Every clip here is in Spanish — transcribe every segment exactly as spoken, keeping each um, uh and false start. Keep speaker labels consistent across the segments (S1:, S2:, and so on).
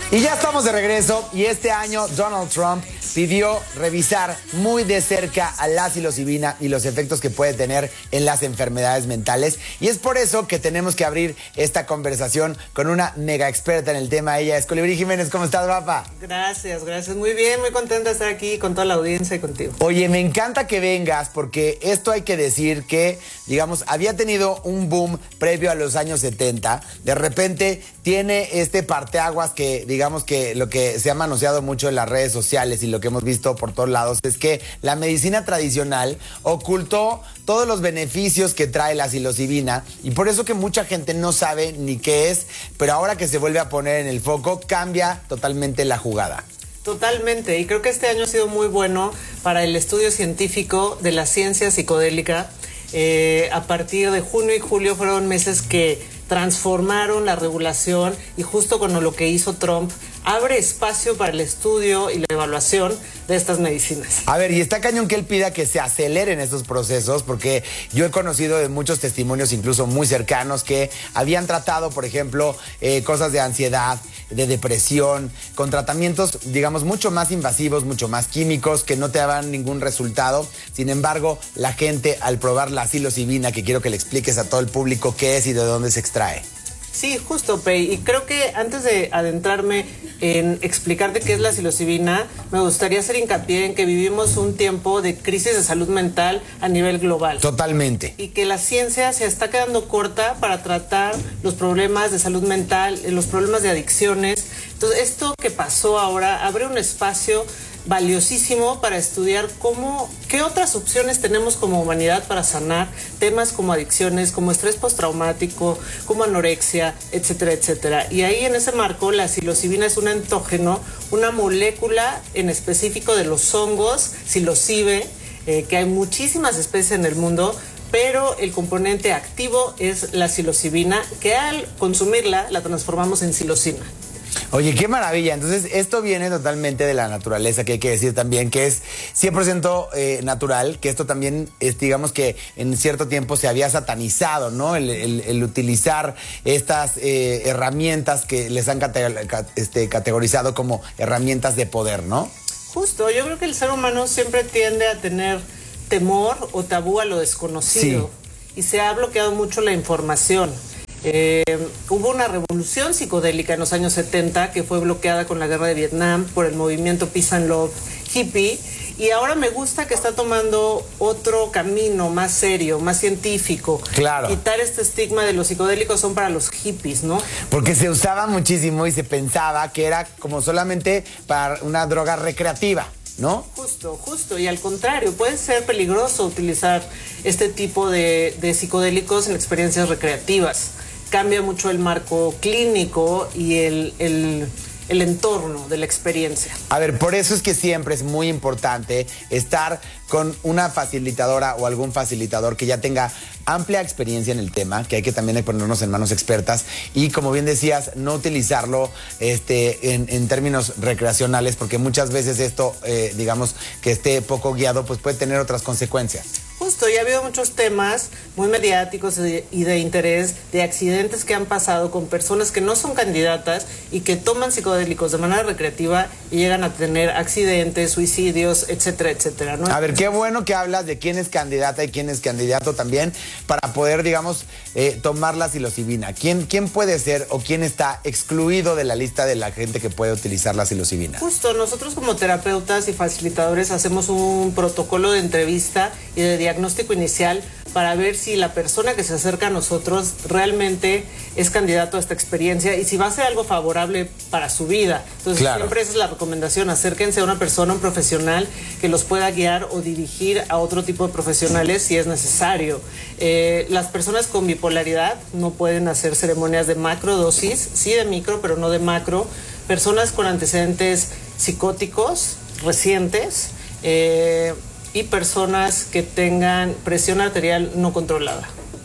S1: Y ya estamos de regreso y este año Donald Trump pidió revisar muy de cerca a la psilocibina y los efectos que puede tener en las enfermedades mentales. Y es por eso que tenemos que abrir esta conversación con una mega experta en el tema. Ella es Colibrí Jiménez. ¿Cómo estás, guapa?
S2: Gracias, gracias. Muy bien, muy contenta de estar aquí con toda la audiencia y contigo.
S1: Oye, me encanta que vengas porque esto hay que decir que, digamos, había tenido un boom previo a los años setenta. De repente tiene este parteaguas que, digamos que lo que se ha manoseado mucho en las redes sociales y lo que hemos visto por todos lados es que la medicina tradicional ocultó todos los beneficios que trae la psilocibina y por eso que mucha gente no sabe ni qué es, pero ahora que se vuelve a poner en el foco cambia totalmente la jugada.
S2: Totalmente, y creo que este año ha sido muy bueno para el estudio científico de la ciencia psicodélica. Eh, a partir de junio y julio fueron meses que transformaron la regulación y justo con lo que hizo Trump abre espacio para el estudio y la evaluación de estas medicinas.
S1: A ver, y está cañón que él pida que se aceleren estos procesos, porque yo he conocido de muchos testimonios, incluso muy cercanos, que habían tratado, por ejemplo, eh, cosas de ansiedad, de depresión, con tratamientos, digamos, mucho más invasivos, mucho más químicos, que no te daban ningún resultado. Sin embargo, la gente, al probar la psilocibina, que quiero que le expliques a todo el público qué es y de dónde se extrae.
S2: Sí, justo, Pei. Y creo que antes de adentrarme en explicarte qué es la psilocibina, me gustaría hacer hincapié en que vivimos un tiempo de crisis de salud mental a nivel global.
S1: Totalmente.
S2: Y que la ciencia se está quedando corta para tratar los problemas de salud mental, los problemas de adicciones. Entonces, esto que pasó ahora abre un espacio valiosísimo para estudiar cómo, qué otras opciones tenemos como humanidad para sanar temas como adicciones, como estrés postraumático, como anorexia, etcétera, etcétera. Y ahí en ese marco la psilocibina es un entógeno, una molécula en específico de los hongos, psilocibe, eh, que hay muchísimas especies en el mundo, pero el componente activo es la psilocibina, que al consumirla la transformamos en psilocina.
S1: Oye, qué maravilla. Entonces, esto viene totalmente de la naturaleza, que hay que decir también que es cien por ciento eh, natural, que esto también es, digamos que en cierto tiempo se había satanizado, ¿no? El, el, el utilizar estas eh, herramientas que les han cate este, categorizado como herramientas de poder, ¿no?
S2: Justo, yo creo que el ser humano siempre tiende a tener temor o tabú a lo desconocido. Sí. Y se ha bloqueado mucho la información. Eh, hubo una revolución psicodélica en los años setenta que fue bloqueada con la guerra de Vietnam por el movimiento Peace and Love hippie, y ahora me gusta que está tomando otro camino más serio, más científico.
S1: Claro.
S2: Quitar este estigma de los psicodélicos son para los hippies, ¿no?
S1: Porque se usaba muchísimo y se pensaba que era como solamente para una droga recreativa, ¿no?
S2: Justo, justo, y al contrario, puede ser peligroso utilizar este tipo de, de psicodélicos en experiencias recreativas. Cambia mucho el marco clínico y el, el, el entorno de la experiencia.
S1: A ver, por eso es que siempre es muy importante estar con una facilitadora o algún facilitador que ya tenga amplia experiencia en el tema, que hay que también ponernos en manos expertas y, como bien decías, no utilizarlo este, en, en términos recreacionales, porque muchas veces esto, eh, digamos, que esté poco guiado, pues puede tener otras consecuencias.
S2: Justo, ya ha habido muchos temas muy mediáticos y de interés de accidentes que han pasado con personas que no son candidatas y que toman psicodélicos de manera recreativa y llegan a tener accidentes, suicidios, etcétera, etcétera, ¿no?
S1: A ver, qué bueno que hablas de quién es candidata y quién es candidato también para poder, digamos, eh, tomar la psilocibina. ¿Quién, ¿Quién puede ser o quién está excluido de la lista de la gente que puede utilizar la psilocibina?
S2: Justo, nosotros como terapeutas y facilitadores hacemos un protocolo de entrevista y de diagnóstico inicial para ver si la persona que se acerca a nosotros realmente es candidato a esta experiencia y si va a ser algo favorable para su vida. Entonces, claro, siempre esa es la recomendación: acérquense a una persona, un profesional que los pueda guiar o dirigir a otro tipo de profesionales si es necesario. Eh, las personas con bipolaridad no pueden hacer ceremonias de macrodosis, sí de micro, pero no de macro. Personas con antecedentes psicóticos recientes, eh, y personas que tengan presión arterial no controlada.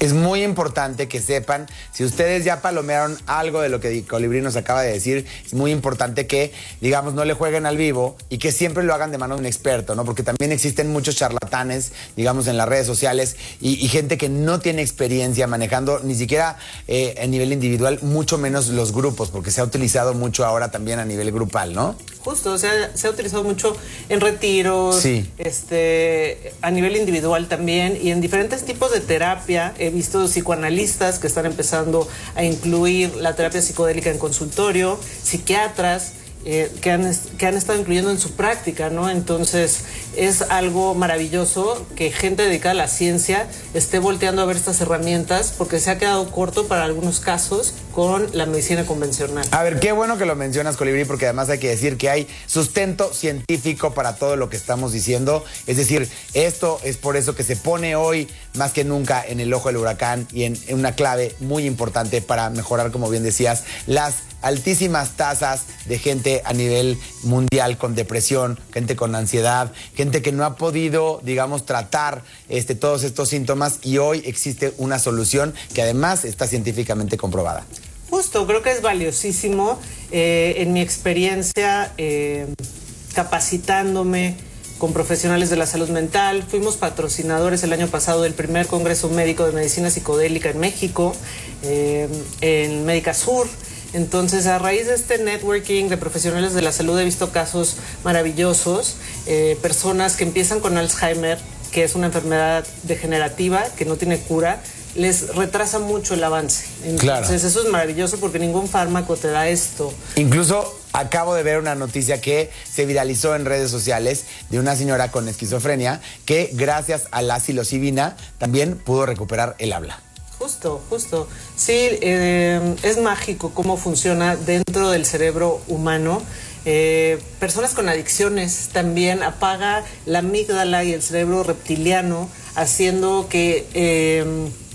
S1: es muy importante que sepan, si ustedes ya palomearon algo de lo que Colibrí nos acaba de decir, es muy importante que, digamos, no le jueguen al vivo y que siempre lo hagan de mano de un experto, ¿no? Porque también existen muchos charlatanes, digamos, en las redes sociales y, y gente que no tiene experiencia manejando ni siquiera eh, a nivel individual, mucho menos los grupos, porque se ha utilizado mucho ahora también a nivel grupal, ¿no?
S2: Justo, o sea, se ha utilizado mucho en retiros,
S1: sí.
S2: este, a nivel individual también, y en diferentes tipos de terapia. He visto psicoanalistas que están empezando a incluir la terapia psicodélica en consultorio, psiquiatras eh, que, han, que han estado incluyendo en su práctica, ¿no? Entonces, es algo maravilloso que gente dedicada a la ciencia esté volteando a ver estas herramientas, porque se ha quedado corto para algunos casos con la medicina convencional.
S1: A ver, qué bueno que lo mencionas, Colibrí, porque además hay que decir que hay sustento científico para todo lo que estamos diciendo. Es decir, esto es por eso que se pone hoy más que nunca en el ojo del huracán y en, en una clave muy importante para mejorar, como bien decías, las altísimas tasas de gente a nivel mundial con depresión, gente con ansiedad, gente que no ha podido, digamos, tratar este, todos estos síntomas, y hoy existe una solución que además está científicamente comprobada.
S2: Justo, creo que es valiosísimo. Eh, en mi experiencia, eh, capacitándome con profesionales de la salud mental, fuimos patrocinadores el año pasado del primer Congreso Médico de Medicina Psicodélica en México, eh, en Médica Sur. Entonces, a raíz de este networking de profesionales de la salud, he visto casos maravillosos, eh, personas que empiezan con Alzheimer, que es una enfermedad degenerativa que no tiene cura, les retrasa mucho el avance. Entonces, claro, eso es maravilloso porque ningún fármaco te da esto.
S1: Incluso acabo de ver una noticia que se viralizó en redes sociales de una señora con esquizofrenia que gracias a la psilocibina también pudo recuperar el habla.
S2: Justo, justo. Sí, eh, es mágico cómo funciona dentro del cerebro humano. Eh, personas con adicciones también apaga la amígdala y el cerebro reptiliano, haciendo que eh,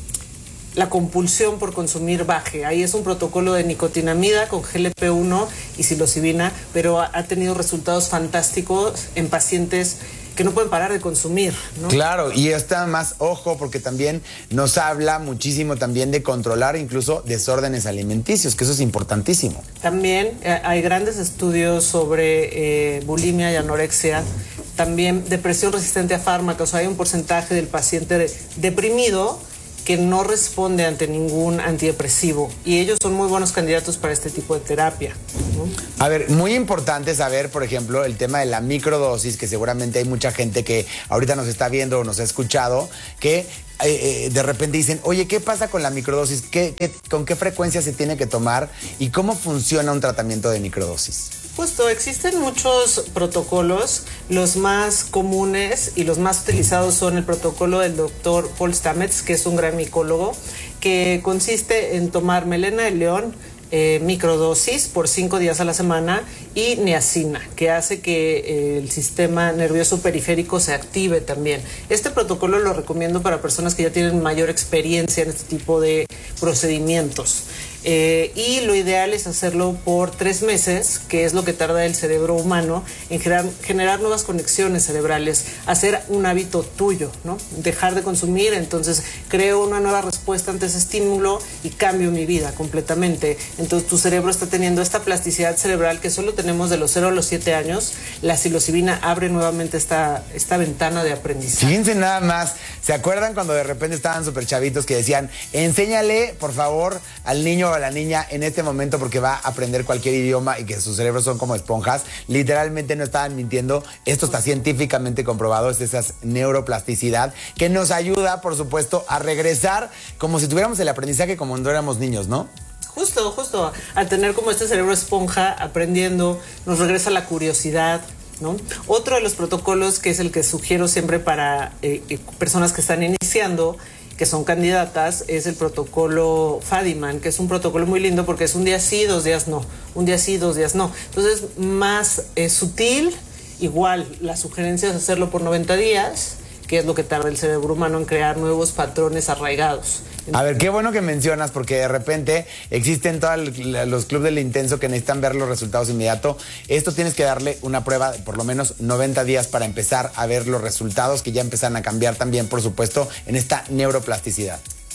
S2: la compulsión por consumir baje. Ahí es un protocolo de nicotinamida con G L P uno y psilocibina, pero ha, ha tenido resultados fantásticos en pacientes que no pueden parar de consumir, ¿no?
S1: Claro, y está más ojo porque también nos habla muchísimo también de controlar incluso desórdenes alimenticios, que eso es importantísimo.
S2: También eh, hay grandes estudios sobre eh, bulimia y anorexia, también depresión resistente a fármacos. Hay un porcentaje del paciente de, deprimido que no responde ante ningún antidepresivo, y ellos son muy buenos candidatos para este tipo de terapia, ¿no?
S1: A ver, muy importante saber, por ejemplo, el tema de la microdosis, que seguramente hay mucha gente que ahorita nos está viendo o nos ha escuchado, que eh, eh, de repente dicen, oye, ¿qué pasa con la microdosis? ¿Qué, qué, ¿Con qué frecuencia se tiene que tomar? ¿Y cómo funciona un tratamiento de microdosis?
S2: Justo, existen muchos protocolos. Los más comunes y los más utilizados son el protocolo del doctor Paul Stamets, que es un gran micólogo, que consiste en tomar melena de león, eh, microdosis por cinco días a la semana, y niacina, que hace que eh, el sistema nervioso periférico se active también. Este protocolo lo recomiendo para personas que ya tienen mayor experiencia en este tipo de procedimientos. Eh, y lo ideal es hacerlo por tres meses, que es lo que tarda el cerebro humano en generar, generar nuevas conexiones cerebrales, hacer un hábito tuyo, ¿no? Dejar de consumir, entonces creo una nueva respuesta ante ese estímulo y cambio mi vida completamente. Entonces tu cerebro está teniendo esta plasticidad cerebral que solo tenemos de los cero a los siete años. La psilocibina abre nuevamente esta, esta ventana de aprendizaje.
S1: Fíjense nada más, ¿se acuerdan cuando de repente estaban súper chavitos que decían, enséñale, por favor, al niño o a la niña en este momento porque va a aprender cualquier idioma y que sus cerebros son como esponjas? Literalmente no estaban mintiendo. Esto está científicamente comprobado, es esa neuroplasticidad que nos ayuda, por supuesto, a regresar como si tuviéramos el aprendizaje como cuando éramos niños, ¿no?
S2: Justo, justo. Al tener como este cerebro esponja aprendiendo, nos regresa la curiosidad, ¿no? Otro de los protocolos, que es el que sugiero siempre para eh, personas que están iniciando, que son candidatas, es el protocolo Fadiman, que es un protocolo muy lindo porque es un día sí, dos días no, un día sí, dos días no. Entonces, más eh, sutil, igual la sugerencia es hacerlo por noventa días, que es lo que tarda el cerebro humano en crear nuevos patrones arraigados.
S1: A ver, qué bueno que mencionas, porque de repente existen todos los clubes del intenso que necesitan ver los resultados inmediatos. Esto tienes que darle una prueba de por lo menos noventa días para empezar a ver los resultados que ya empiezan a cambiar también, por supuesto, en esta neuroplasticidad.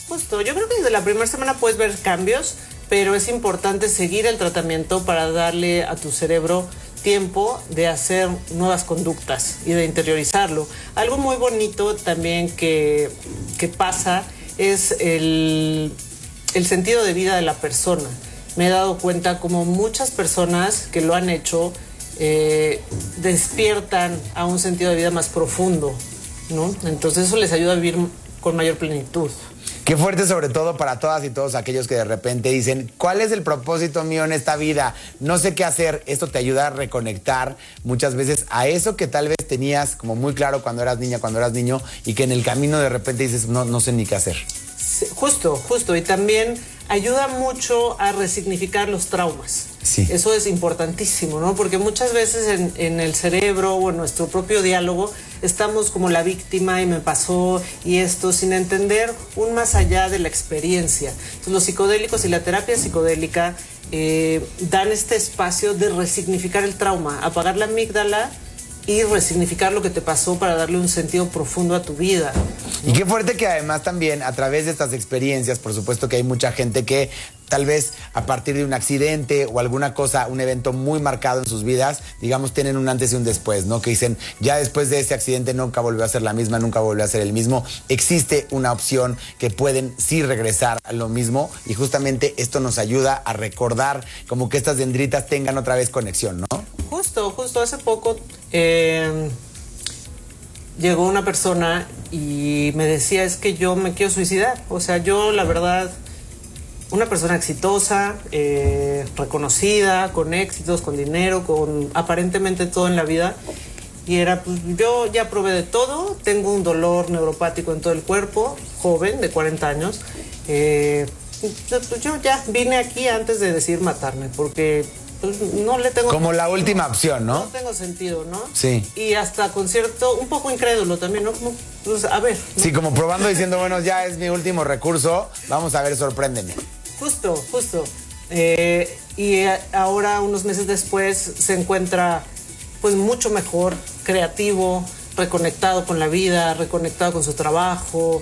S2: Justo, yo creo que desde la primera semana puedes ver cambios, pero es importante seguir el tratamiento para darle a tu cerebro tiempo de hacer nuevas conductas y de interiorizarlo. Algo muy bonito también que, que pasa es el, el sentido de vida de la persona. Me he dado cuenta como muchas personas que lo han hecho eh, despiertan a un sentido de vida más profundo, ¿no? Entonces eso les ayuda a vivir con mayor plenitud.
S1: Qué fuerte, sobre todo para todas y todos aquellos que de repente dicen, ¿cuál es el propósito mío en esta vida? No sé qué hacer. Esto te ayuda a reconectar muchas veces a eso que tal vez tenías como muy claro cuando eras niña, cuando eras niño, y que en el camino de repente dices, no, no sé ni qué hacer.
S2: Sí, justo, justo. Y también ayuda mucho a resignificar los traumas.
S1: Sí.
S2: Eso es importantísimo, ¿no? Porque muchas veces en, en el cerebro o en nuestro propio diálogo estamos como la víctima y me pasó y esto, sin entender un más allá de la experiencia. Entonces los psicodélicos y la terapia psicodélica eh, dan este espacio de resignificar el trauma, apagar la amígdala y resignificar lo que te pasó para darle un sentido profundo a tu vida, ¿no?
S1: Y qué fuerte que además también a través de estas experiencias, por supuesto que hay mucha gente que tal vez a partir de un accidente o alguna cosa, un evento muy marcado en sus vidas, digamos, tienen un antes y un después, ¿no? Que dicen, ya después de ese accidente nunca volvió a ser la misma, nunca volvió a ser el mismo. Existe una opción que pueden sí regresar a lo mismo y justamente esto nos ayuda a recordar como que estas dendritas tengan otra vez conexión, ¿no?
S2: Justo, justo hace poco eh, llegó una persona y me decía, es que yo me quiero suicidar. O sea, yo la verdad, una persona exitosa, eh, reconocida, con éxitos, con dinero, con aparentemente todo en la vida. Y era, pues yo ya probé de todo, tengo un dolor neuropático en todo el cuerpo, joven, de cuarenta años. Eh, pues yo ya vine aquí antes de decir matarme, porque pues, no le tengo...
S1: Como la última opción, ¿no?
S2: No tengo sentido, ¿no?
S1: Sí.
S2: Y hasta con cierto, un poco incrédulo también, ¿no? Como, pues, a ver, ¿no?
S1: Sí, como probando diciendo, bueno, ya es mi último recurso, vamos a ver, sorpréndeme.
S2: Justo, justo. Eh, y ahora, unos meses después, se encuentra pues mucho mejor, creativo, reconectado con la vida, reconectado con su trabajo.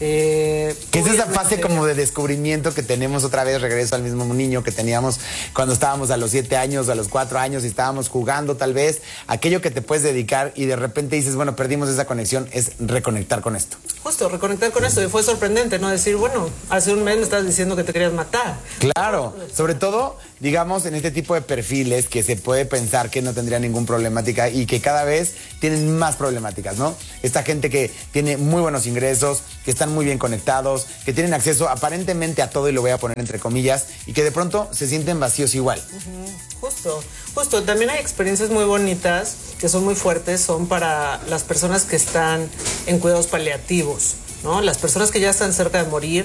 S2: Eh,
S1: que es esa fase como de descubrimiento que tenemos otra vez, regreso al mismo niño que teníamos cuando estábamos a los siete años, a los cuatro años y estábamos jugando tal vez, aquello que te puedes dedicar y de repente dices, bueno, perdimos esa conexión, es reconectar con esto.
S2: Justo, reconectar con esto y fue sorprendente, ¿no? Decir, bueno, hace un mes me estabas diciendo que te querías matar.
S1: Claro, sobre todo, digamos, en este tipo de perfiles que se puede pensar que no tendría ninguna problemática y que cada vez tienen más problemáticas, ¿no? Esta gente que tiene muy buenos ingresos, que están muy bien conectados, que tienen acceso aparentemente a todo, y lo voy a poner entre comillas, y que de pronto se sienten vacíos igual.
S2: Uh-huh. Justo, justo. También hay experiencias muy bonitas que son muy fuertes, son para las personas que están en cuidados paliativos, ¿no? Las personas que ya están cerca de morir,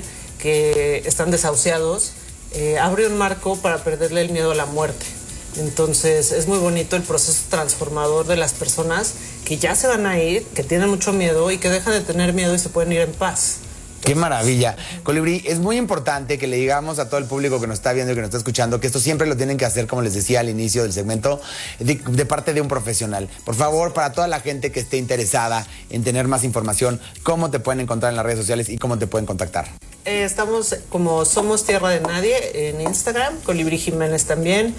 S2: que están desahuciados, eh, abre un marco para perderle el miedo a la muerte. Entonces es muy bonito el proceso transformador de las personas que ya se van a ir, que tienen mucho miedo y que dejan de tener miedo y se pueden ir en paz.
S1: ¡Qué maravilla! Colibrí, es muy importante que le digamos a todo el público que nos está viendo y que nos está escuchando que esto siempre lo tienen que hacer, como les decía al inicio del segmento, de, de parte de un profesional. Por favor, para toda la gente que esté interesada en tener más información, ¿cómo te pueden encontrar en las redes sociales y cómo te pueden contactar?
S2: Eh, estamos como Somos Tierra de Nadie en Instagram, Colibrí Jiménez también,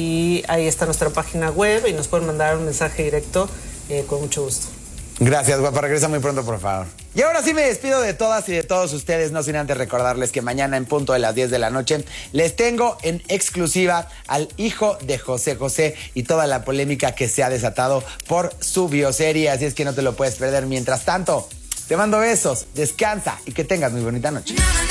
S2: y ahí está nuestra página web y nos pueden mandar un mensaje directo eh, con mucho gusto.
S1: Gracias, guapa. Regresa muy pronto, por favor. Y ahora sí me despido de todas y de todos ustedes, no sin antes recordarles que mañana en punto de las diez de la noche les tengo en exclusiva al hijo de José José y toda la polémica que se ha desatado por su bioserie, así es que no te lo puedes perder. Mientras tanto, te mando besos, descansa y que tengas muy bonita noche.